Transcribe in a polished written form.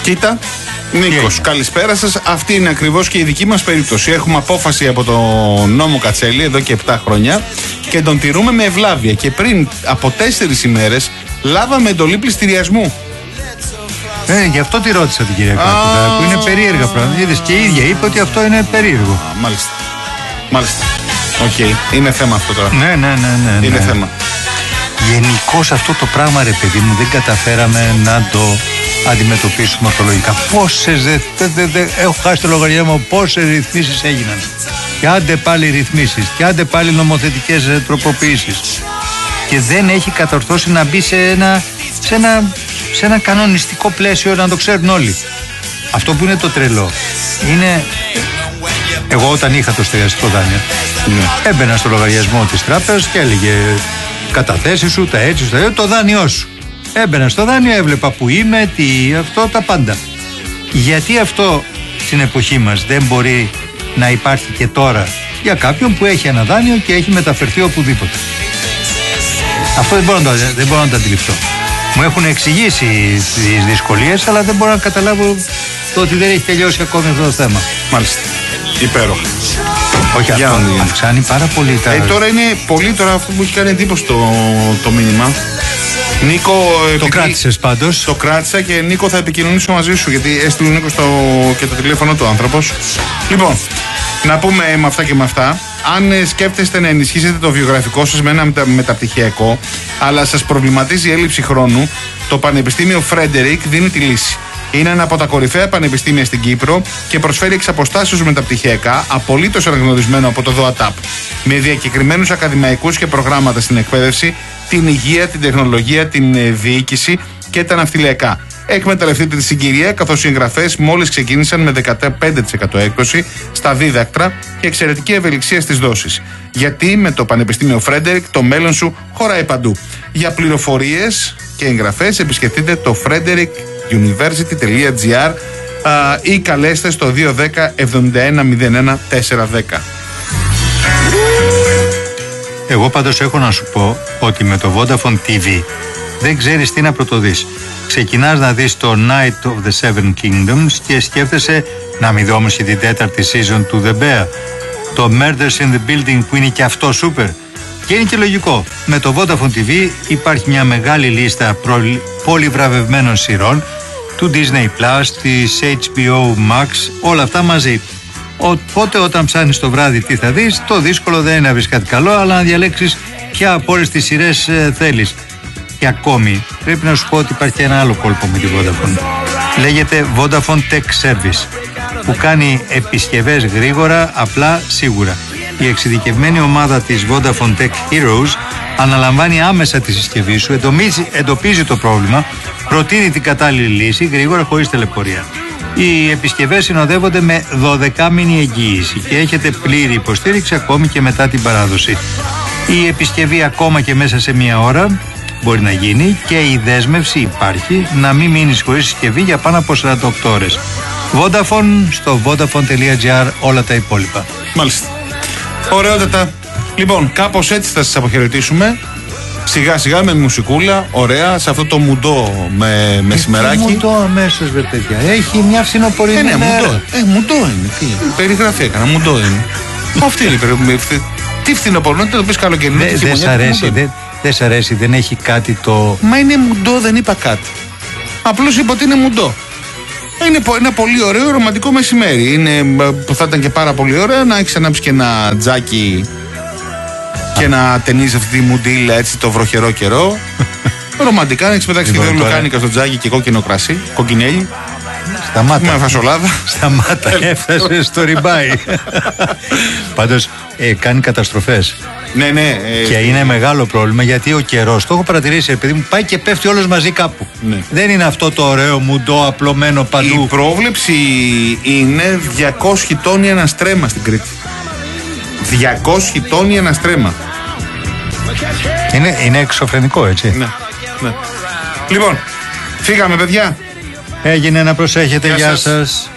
Κοίτα, Νίκος, καλησπέρα σας. Αυτή είναι ακριβώς και η δική μας περίπτωση. Έχουμε απόφαση από το νόμο Κατσέλη εδώ και 7 χρόνια και τον τηρούμε με ευλάβεια. Και πριν από 4 ημέρες λάβαμε εντολή πληστηριασμού. Γι' αυτό τη ρώτησα την κυρία Κάτουρα, που είναι περίεργα πράγματα. Είδες, και η ίδια είπε ότι αυτό είναι περίεργο. Μάλιστα. Οκ. Είναι θέμα αυτό τώρα. Ναι. Είναι θέμα. Γενικώς αυτό το πράγμα, ρε παιδί μου, δεν καταφέραμε να το αντιμετωπίσουμε ορθολογικά. Πόσες, έχω χάσει το λογαριασμό, πόσες ρυθμίσεις έγιναν. Και άντε πάλι ρυθμίσεις, και άντε πάλι νομοθετικές τροποποιήσεις. Και δεν έχει κατορθώσει να μπει σε ένα κανονιστικό πλαίσιο, να το ξέρουν όλοι. Αυτό που είναι το τρελό είναι, εγώ όταν είχα το στεγαστικό δάνειο, έμπαινα στο λογαριασμό της τράπεζας και έλεγε καταθέσεις σου, τα έτσι σου, το δάνειό σου. Έμπαινα στο δάνειο, έβλεπα που είμαι, τι, αυτό, τα πάντα. Γιατί αυτό στην εποχή μας δεν μπορεί να υπάρχει και τώρα για κάποιον που έχει ένα δάνειο και έχει μεταφερθεί οπουδήποτε? Αυτό δεν μπορώ να το αντιληφθώ. Μου έχουν εξηγήσει τις δυσκολίες, αλλά δεν μπορώ να καταλάβω το ότι δεν έχει τελειώσει ακόμη αυτό το θέμα. Μάλιστα. Υπέροχα. Όχι, αυτό αυξάνει πάρα πολύ τα... Τώρα είναι πολύ, τώρα αυτό που έχει κάνει εντύπωση το μήνυμα. Νίκο, το κράτησες πάντως? Το κράτησα και Νίκο θα επικοινωνήσω μαζί σου, γιατί έστειλε ο Νίκος και το τηλέφωνο του άνθρωπος. Λοιπόν, να πούμε με αυτά και με αυτά. Αν σκέφτεστε να ενισχύσετε το βιογραφικό σας με ένα μεταπτυχιακό, αλλά σας προβληματίζει η έλλειψη χρόνου, το Πανεπιστήμιο Φρέντερικ δίνει τη λύση. Είναι ένα από τα κορυφαία πανεπιστήμια στην Κύπρο και προσφέρει εξ αποστάσεως μεταπτυχιακά, απολύτως αναγνωρισμένο από το ΔΟΑΤΑΠ, με διακεκριμένους ακαδημαϊκούς και προγράμματα στην εκπαίδευση, την υγεία, την τεχνολογία, την διοίκηση και τα ναυτιλιακά. Εκμεταλλευτείτε τη συγκυρία, καθώς οι εγγραφές μόλις ξεκίνησαν με 15% έκπτωση στα δίδακτρα και εξαιρετική ευελιξία στις δόσεις. Γιατί με το Πανεπιστήμιο Φρέντερικ το μέλλον σου χωράει παντού. Για πληροφορίες και εγγραφές επισκεφτείτε το frederickuniversity.gr ή καλέστε στο 210 71 01 410. Εγώ πάντως έχω να σου πω ότι με το Vodafone TV δεν ξέρεις τι να πρωτοδείς. Ξεκινάς να δεις το Night of the Seven Kingdoms και σκέφτεσαι να μην δω όμως και την 4η season του The Bear. Το Murders in the Building που είναι και αυτό super. Και είναι και λογικό. Με το Vodafone TV υπάρχει μια μεγάλη λίστα πολυβραβευμένων σειρών του Disney Plus, της HBO Max, όλα αυτά μαζί. Οπότε όταν ψάχνεις το βράδυ τι θα δεις, το δύσκολο δεν είναι να βρεις κάτι καλό, αλλά να διαλέξεις ποια από όλες τις σειρές θέλεις. Και ακόμη πρέπει να σου πω ότι υπάρχει ένα άλλο κόλπο με τη Vodafone. Λέγεται Vodafone Tech Service, που κάνει επισκευές γρήγορα, απλά, σίγουρα. Η εξειδικευμένη ομάδα της Vodafone Tech Heroes αναλαμβάνει άμεσα τη συσκευή σου, εντοπίζει το πρόβλημα, προτείνει την κατάλληλη λύση γρήγορα, χωρίς τελεπορία. Οι επισκευές συνοδεύονται με 12μηνη εγγύηση και έχετε πλήρη υποστήριξη ακόμη και μετά την παράδοση. Η επισκευή ακόμα και μέσα σε μία ώρα μπορεί να γίνει και η δέσμευση υπάρχει να μην μείνεις χωρίς συσκευή για πάνω από 48 ώρες. Vodafone στο vodafone.gr, όλα τα υπόλοιπα. Μάλιστα. Ωραιότατα. Λοιπόν, κάπως έτσι θα σας αποχαιρετήσουμε. Σιγά σιγά με μουσικούλα, ωραία, σε αυτό το μουντό με μεσημεράκι. Μουντό αμέσως, βρε παιδιά. Έχει μια φθινοπορεινή μέρα. Μουντό είναι. Τι περιγραφή έκανα, μουντό είναι. Αυτή είναι η περιγραφή. Τι φθινοπορεινό, δεν το πεις καλοκαιρινό. Δεν σ' αρέσει, δεν έχει κάτι το... Μα είναι μουντό, δεν είπα κάτι. Απλώς είπα ότι είναι μουντό. Είναι ένα πολύ ωραίο ρομαντικό μεσημέρι. Είναι, που θα ήταν και πάρα πολύ ωραίο να έχεις ανάψει και ένα τζάκι και να ταινίζεις αυτή τη μουντίλα έτσι το βροχερό καιρό. Ρομαντικά να έχεις πετάξει και δύο λουκάνικα στο τζάκι και κόκκινο κρασί, κοκκινέλι. Σταμάτα. Με φασολάδα. Σταμάτα, έφτασε στο ριμπάι. Πάντως κάνει καταστροφές. Ναι. Και είναι μεγάλο πρόβλημα γιατί ο καιρός, το έχω παρατηρήσει, επειδή μου πάει και πέφτει όλος μαζί κάπου. Ναι. Δεν είναι αυτό το ωραίο μουντό απλωμένο παντού. Η πρόβλεψη είναι 200 τόνοι ένα στρέμμα στην Κρήτη. 200 τόνοι ένα στρέμμα. Είναι εξωφρενικό, έτσι. Ναι. Λοιπόν, φύγαμε παιδιά. Έγινε, να προσέχετε. Γεια σας.